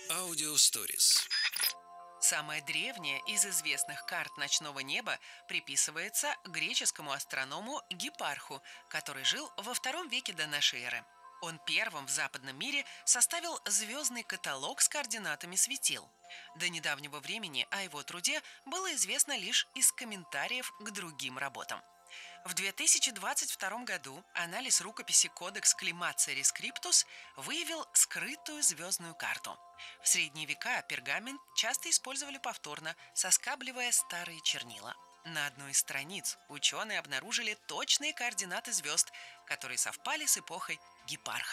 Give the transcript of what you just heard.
Аудиосторис. Самая древняя из известных карт ночного неба приписывается греческому астроному Гипарху, который жил во II веке до нашей эры. Он первым в западном мире составил звездный каталог с координатами светил. До недавнего времени о его труде было известно лишь из комментариев к другим работам. В 2022 году анализ рукописи «Кодекс Климацери Скриптус» выявил скрытую звездную карту. В средние века пергамент часто использовали повторно, соскабливая старые чернила. На одной из страниц ученые обнаружили точные координаты звезд, которые совпали с эпохой Гепарха.